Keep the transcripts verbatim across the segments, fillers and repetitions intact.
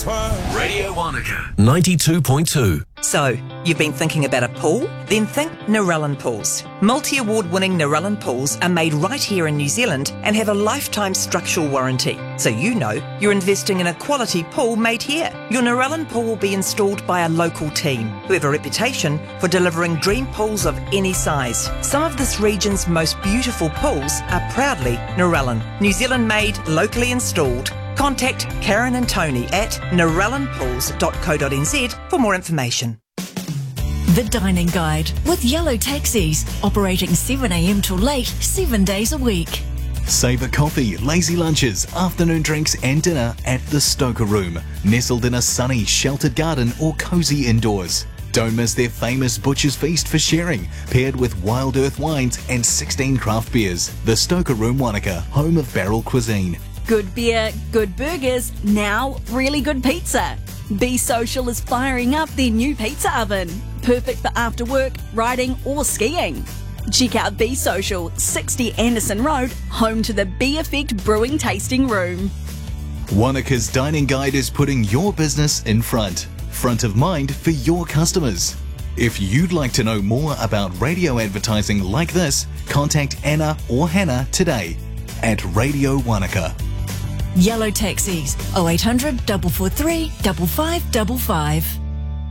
fire. Radio Wanaka ninety-two point two. So, you've been thinking about a pool? Then think Narellan Pools. Multi-award winning Narellan Pools are made right here in New Zealand and have a lifetime structural warranty. So you know you're investing in a quality pool made here. Your Narellan pool will be installed by a local team who have a reputation for delivering dream pools of any size. Some of this region's most beautiful pools are proudly Narellan. New Zealand made, locally installed. Contact Karen and Tony at narellan pools dot co dot n z for more information. The Dining Guide with Yellow Taxis, operating seven a m till late, seven days a week. Savour coffee, lazy lunches, afternoon drinks and dinner at the Stoker Room, nestled in a sunny, sheltered garden or cosy indoors. Don't miss their famous Butcher's Feast for sharing, paired with Wild Earth wines and sixteen craft beers. The Stoker Room Wanaka, home of barrel cuisine. Good beer, good burgers, now really good pizza. Be Social is firing up their new pizza oven. Perfect for after work, riding or skiing. Check out Be Social, sixty Anderson Road, home to the Be Effect Brewing Tasting Room. Wanaka's Dining Guide is putting your business in front. Front of mind for your customers. If you'd like to know more about radio advertising like this, contact Anna or Hannah today at Radio Wanaka. Yellow Taxis, oh eight hundred, four four three, five five five five.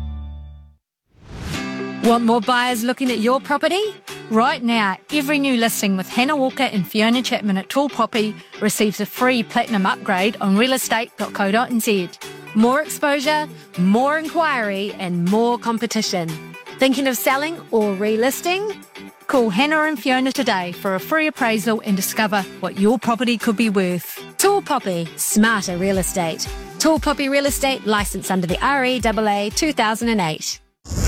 Want more buyers looking at your property? Right now, every new listing with Hannah Walker and Fiona Chapman at Tall Poppy receives a free platinum upgrade on real estate dot co dot n z. More exposure, more inquiry and more competition. Thinking of selling or relisting? Call Hannah and Fiona today for a free appraisal and discover what your property could be worth. Tall Poppy, smarter real estate. Tall Poppy Real Estate, licensed under the R E A A two thousand eight.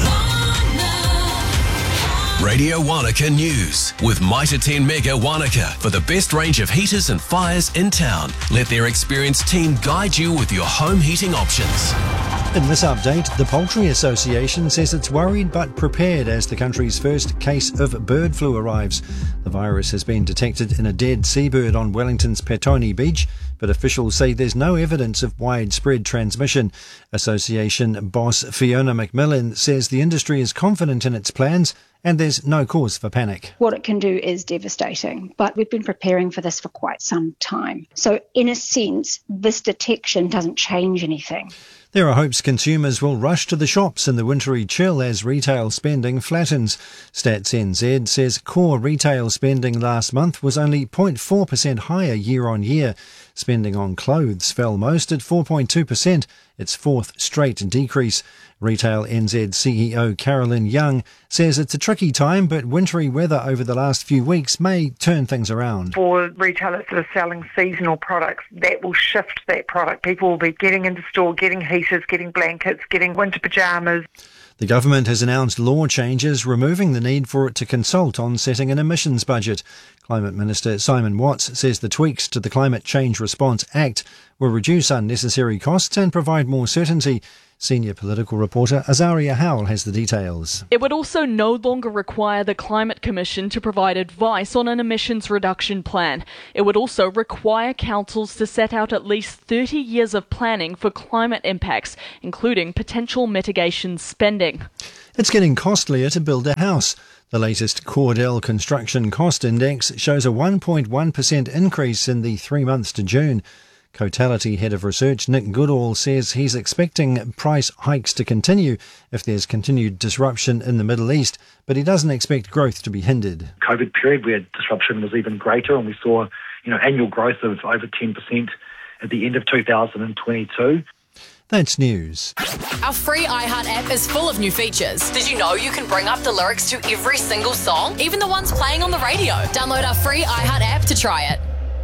Radio Wanaka News with Mitre ten Mega Wanaka for the best range of heaters and fires in town. Let their experienced team guide you with your home heating options. In this update, the Poultry Association says it's worried but prepared as the country's first case of bird flu arrives. The virus has been detected in a dead seabird on Wellington's Petone Beach, but officials say there's no evidence of widespread transmission. Association boss Fiona McMillan says the industry is confident in its plans and there's no cause for panic. What it can do is devastating, but we've been preparing for this for quite some time. So in a sense, this detection doesn't change anything. There are hopes consumers will rush to the shops in the wintry chill as retail spending flattens. Stats N Z says core retail spending last month was only zero point four percent higher year on year. Spending on clothes fell most at four point two percent, its fourth straight decrease. Retail N Z C E O Carolyn Young says it's a tricky time, but wintry weather over the last few weeks may turn things around. For retailers that are selling seasonal products, that will shift that product. People will be getting into store, getting heaters, getting blankets, getting winter pyjamas. The government has announced law changes removing the need for it to consult on setting an emissions budget. Climate Minister Simon Watts says the tweaks to the Climate Change Response Act will reduce unnecessary costs and provide more certainty. Senior political reporter Azaria Howell has the details. It would also no longer require the Climate Commission to provide advice on an emissions reduction plan. It would also require councils to set out at least thirty years of planning for climate impacts, including potential mitigation spending. It's getting costlier to build a house. The latest Cordell Construction Cost Index shows a one point one percent increase in the three months to June. Cotality Head of Research Nick Goodall says he's expecting price hikes to continue if there's continued disruption in the Middle East, but he doesn't expect growth to be hindered. COVID period where disruption was even greater, and we saw, you know, annual growth of over ten percent at the end of two thousand twenty-two. That's news. Our free iHeart app is full of new features. Did you know you can bring up the lyrics to every single song, even the ones playing on the radio? Download our free iHeart app to try it.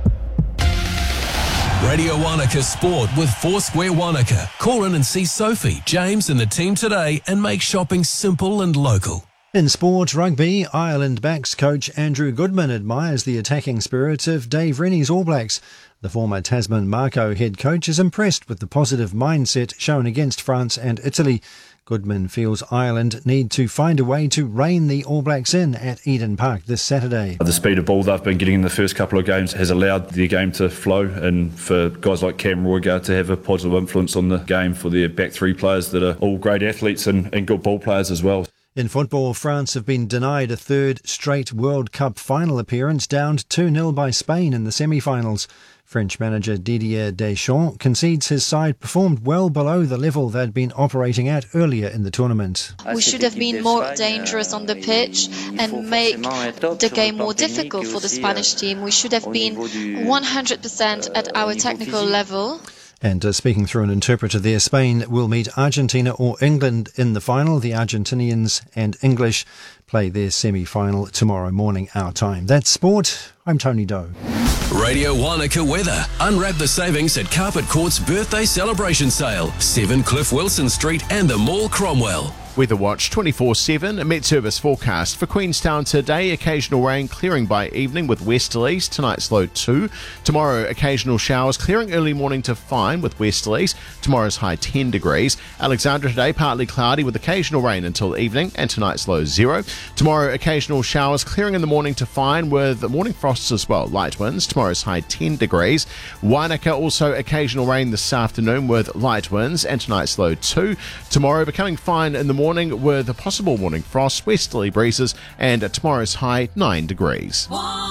Radio Wanaka Sport with Foursquare Wanaka. Call in and see Sophie, James and the team today and make shopping simple and local. In sport rugby, Ireland backs coach Andrew Goodman admires the attacking spirit of Dave Rennie's All Blacks. The former Tasman Mako head coach is impressed with the positive mindset shown against France and Italy. Goodman feels Ireland need to find a way to rein the All Blacks in at Eden Park this Saturday. The speed of ball they've been getting in the first couple of games has allowed their game to flow, and for guys like Cam Roigard to have a positive influence on the game for their back three players that are all great athletes and, and good ball players as well. In football, France have been denied a third straight World Cup final appearance, downed two nil by Spain in the semi-finals. French manager Didier Deschamps concedes his side performed well below the level they'd been operating at earlier in the tournament. We should have been more dangerous on the pitch and make the game more difficult for the Spanish team. We should have been one hundred percent at our technical level. And uh, speaking through an interpreter there, Spain will meet Argentina or England in the final. The Argentinians and English play their semi-final tomorrow morning, our time. That's sport. I'm Tony Doe. Radio Wanaka weather. Unwrap the savings at Carpet Court's birthday celebration sale. seven Cliff Wilson Street and the Mall Cromwell. Weather Watch twenty-four seven, a Met Service forecast for Queenstown today. Occasional rain clearing by evening with westerlies. Tonight's low two. Tomorrow, occasional showers clearing early morning to fine with westerlies. Tomorrow's high ten degrees. Alexandra today, partly cloudy with occasional rain until evening, and tonight's low zero. Tomorrow, occasional showers clearing in the morning to fine with morning frosts as well. Light winds. Tomorrow's high ten degrees. Wanaka also occasional rain this afternoon with light winds, and tonight's low two. Tomorrow becoming fine in the morning. Morning with a possible morning frost, westerly breezes, and at tomorrow's high nine degrees.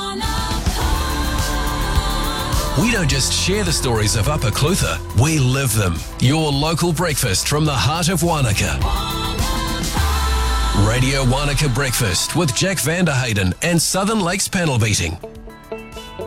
We don't just share the stories of Upper Clutha, we live them. Your local breakfast from the heart of Wanaka. Radio Wanaka Breakfast with Jack Vanderhayden and Southern Lakes Panel Beating.